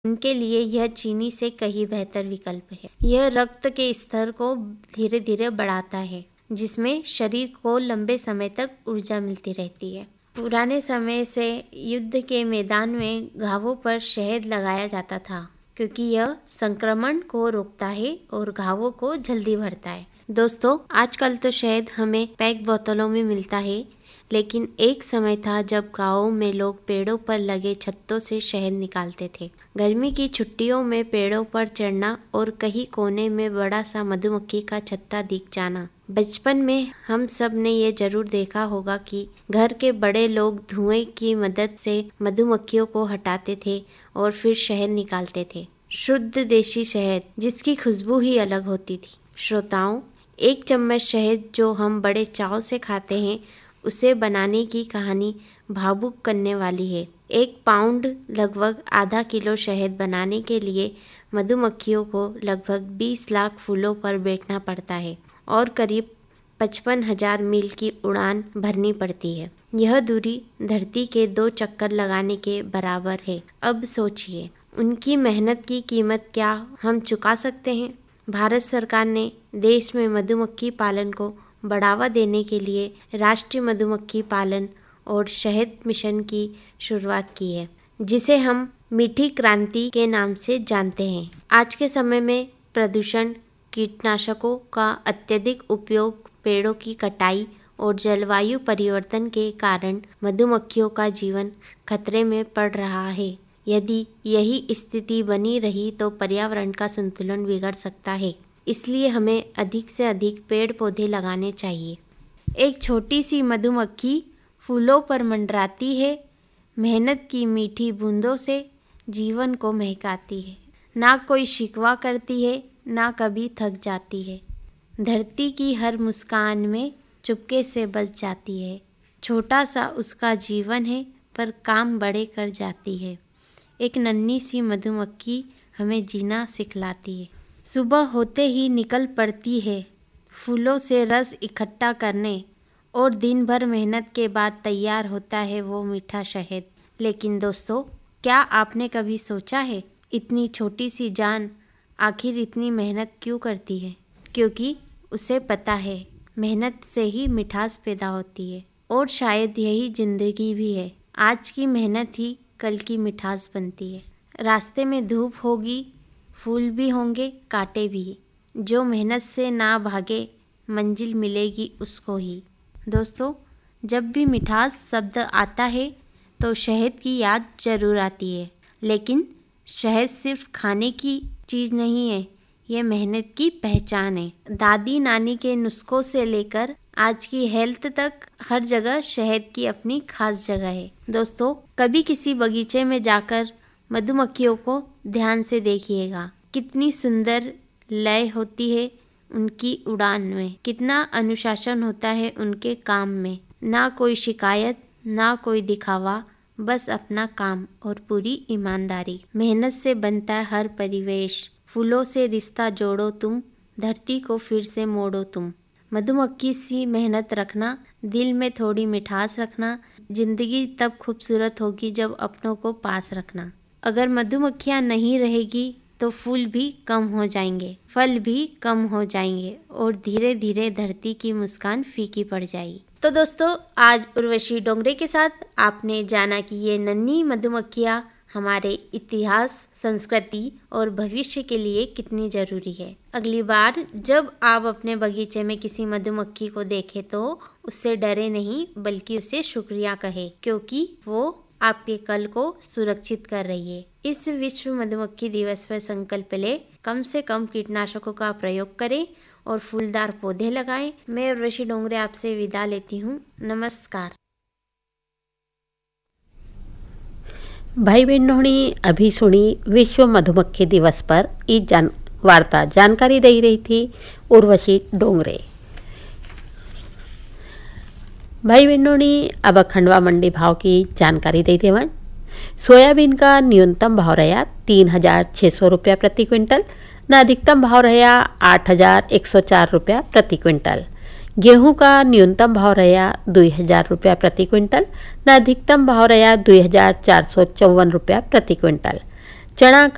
उनके लिए यह चीनी से कहीं बेहतर विकल्प है। यह रक्त के स्तर को धीरे धीरे बढ़ाता है, जिसमें शरीर को लंबे समय तक ऊर्जा मिलती रहती है। पुराने समय से युद्ध के मैदान में घावों पर शहद लगाया जाता था, क्योंकि यह संक्रमण को रोकता है और घावों को जल्दी भरता है। दोस्तों, आजकल तो शहद हमें पैक बोतलों में मिलता है, लेकिन एक समय था जब गाँवों में लोग पेड़ों पर लगे छत्तों से शहद निकालते थे। गर्मी की छुट्टियों में पेड़ों पर चढ़ना और कहीं कोने में बड़ा सा मधुमक्खी का छत्ता दिख जाना। बचपन में हम सब ने ये जरूर देखा होगा कि घर के बड़े लोग धुएं की मदद से मधुमक्खियों को हटाते थे और फिर शहद निकालते थे। शुद्ध देशी शहद, जिसकी खुशबू ही अलग होती थी। श्रोताओं, एक चम्मच शहद जो हम बड़े चाव से खाते हैं, उसे बनाने की कहानी भावुक करने वाली है। 1 पाउंड लगभग आधा किलो शहद बनाने के लिए मधुमक्खियों को लगभग 20 लाख फूलों पर बैठना पड़ता है और करीब 55,000 मील की उड़ान भरनी पड़ती है। यह दूरी धरती के 2 चक्कर लगाने के बराबर है। अब सोचिए, उनकी मेहनत की कीमत क्या हम चुका सकते हैं? भारत सरकार ने देश में मधुमक्खी पालन को बढ़ावा देने के लिए राष्ट्रीय मधुमक्खी पालन और शहद मिशन की शुरुआत की है, जिसे हम मीठी क्रांति के नाम से जानते हैं। आज के समय में प्रदूषण, कीटनाशकों का अत्यधिक उपयोग, पेड़ों की कटाई और जलवायु परिवर्तन के कारण मधुमक्खियों का जीवन खतरे में पड़ रहा है। यदि यही स्थिति बनी रही तो पर्यावरण का संतुलन बिगड़ सकता है। इसलिए हमें अधिक से अधिक पेड़ पौधे लगाने चाहिए। एक छोटी सी मधुमक्खी फूलों पर मंडराती है, मेहनत की मीठी बूंदों से जीवन को महकाती है। ना कोई शिकवा करती है, ना कभी थक जाती है। धरती की हर मुस्कान में चुपके से बस जाती है। छोटा सा उसका जीवन है, पर काम बड़े कर जाती है। एक नन्ही सी मधुमक्खी हमें जीना सिखलाती है। सुबह होते ही निकल पड़ती है फूलों से रस इकट्ठा करने, और दिन भर मेहनत के बाद तैयार होता है वो मीठा शहद। लेकिन दोस्तों, क्या आपने कभी सोचा है, इतनी छोटी सी जान आखिर इतनी मेहनत क्यों करती है? क्योंकि उसे पता है मेहनत से ही मिठास पैदा होती है, और शायद यही जिंदगी भी है। आज की मेहनत ही कल की मिठास बनती है। रास्ते में धूप होगी, फूल भी होंगे, कांटे भी। जो मेहनत से ना भागे, मंजिल मिलेगी उसको ही। दोस्तों, जब भी मिठास शब्द आता है तो शहद की याद जरूर आती है। लेकिन शहद सिर्फ खाने की चीज़ नहीं है, ये मेहनत की पहचान है। दादी नानी के नुस्खों से लेकर आज की हेल्थ तक हर जगह शहद की अपनी खास जगह है। दोस्तों, कभी किसी बगीचे में जाकर मधुमक्खियों को ध्यान से देखिएगा। कितनी सुंदर लय होती है उनकी उड़ान में, कितना अनुशासन होता है उनके काम में। ना कोई शिकायत, ना कोई दिखावा, बस अपना काम और पूरी ईमानदारी। मेहनत से बनता है हर परिवेश। फूलों से रिश्ता जोड़ो तुम, धरती को फिर से मोड़ो तुम। मधुमक्खी सी मेहनत रखना, दिल में थोड़ी मिठास रखना। जिंदगी तब खूबसूरत होगी जब अपनों को पास रखना। अगर मधुमक्खियाँ नहीं रहेगी तो फूल भी कम हो जाएंगे, फल भी कम हो जाएंगे, और धीरे धीरे धरती की मुस्कान फीकी पड़ जाएगी। तो दोस्तों, आज उर्वशी डोंगरे के साथ आपने जाना कि ये नन्ही मधुमक्खियाँ हमारे इतिहास, संस्कृति और भविष्य के लिए कितनी जरूरी है। अगली बार जब आप अपने बगीचे में किसी मधुमक्खी को देखें तो उससे डरे नहीं, बल्कि उसे शुक्रिया कहे, क्योंकि वो आपके कल को सुरक्षित कर रही है। इस विश्व मधुमक्खी दिवस पर संकल्प ले, कम से कम कीटनाशकों का प्रयोग करें और फूलदार पौधे लगाएं। मैं उर्वशी डोंगरे आपसे विदा लेती हूँ। नमस्कार। भाई बहनों ने अभी सुनी विश्व मधुमक्खी दिवस पर वार्ता जानकारी दे रही थी उर्वशी डोंगरे। भाई बहनों ने अब खंडवा मंडी भाव की जानकारी दे देवन। सोयाबीन का न्यूनतम भाव रहा 3,600 रुपया प्रति क्विंटल, न अधिकतम भाव रहा 8,104 रुपया प्रति क्विंटल। गेहूं का न्यूनतम भाव रहा 2,000 रुपया प्रति क्विंटल, न अधिकतम भाव रहा 2,454 रुपया प्रति क्विंटल। चना